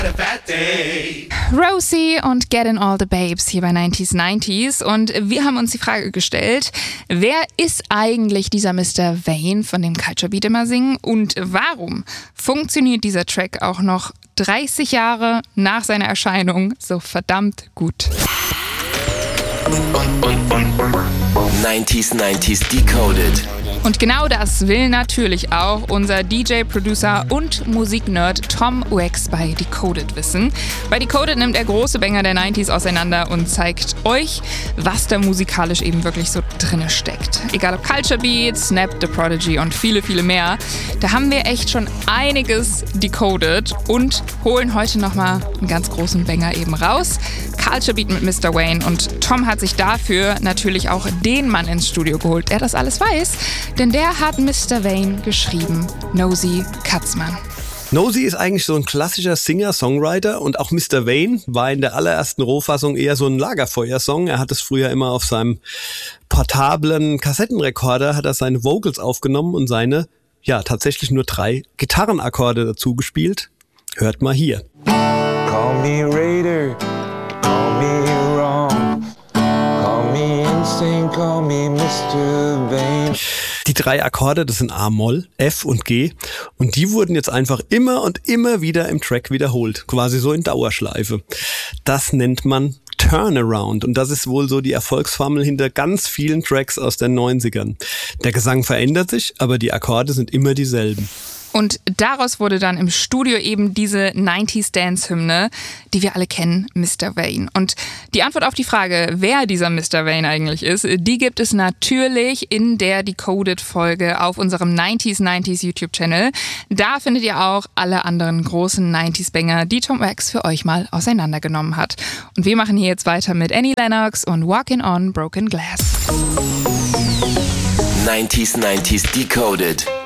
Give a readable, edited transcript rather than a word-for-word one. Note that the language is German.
Rosie und Getting All the Babes hier bei 90s und wir haben uns die Frage gestellt, wer ist eigentlich dieser Mr. Vane, von dem Culture Beat immer singen, und warum funktioniert dieser Track auch noch 30 Jahre nach seiner Erscheinung so verdammt gut? 90s Decoded. Und genau das will natürlich auch unser DJ, Producer und Musiknerd Tom Wax bei Decoded wissen. Bei Decoded nimmt er große Banger der 90s auseinander und zeigt euch, was da musikalisch eben wirklich so drinne steckt. Egal ob Culture Beat, Snap, The Prodigy und viele, viele mehr. Da haben wir echt schon einiges decoded und holen heute nochmal einen ganz großen Banger eben raus. Culture Beat mit Mr. Vane, und Tom hat sich dafür natürlich auch den Mann ins Studio geholt, der das alles weiß, denn der hat Mr. Vane geschrieben, Nosy Katzmann. Nosy ist eigentlich so ein klassischer Singer-Songwriter, und auch Mr. Vane war in der allerersten Rohfassung eher so ein Lagerfeuersong. Er hat es früher immer auf seinem portablen Kassettenrekorder, hat er seine Vocals aufgenommen und seine, tatsächlich nur 3 Gitarrenakkorde dazu gespielt. Hört mal hier. Call me Raider, call me wrong, call me insane, call me Mr. Vane. Die 3 Akkorde, das sind A-Moll, F und G, und die wurden jetzt einfach immer und immer wieder im Track wiederholt, quasi so in Dauerschleife. Das nennt man Turnaround, und das ist wohl so die Erfolgsformel hinter ganz vielen Tracks aus den 90ern. Der Gesang verändert sich, aber die Akkorde sind immer dieselben. Und daraus wurde dann im Studio eben diese 90s-Dance-Hymne, die wir alle kennen, Mr. Vane. Und die Antwort auf die Frage, wer dieser Mr. Vane eigentlich ist, die gibt es natürlich in der Decoded-Folge auf unserem 90s YouTube-Channel. Da findet ihr auch alle anderen großen 90s-Banger, die Tom Wax für euch mal auseinandergenommen hat. Und wir machen hier jetzt weiter mit Annie Lennox und Walking on Broken Glass. 90s Decoded.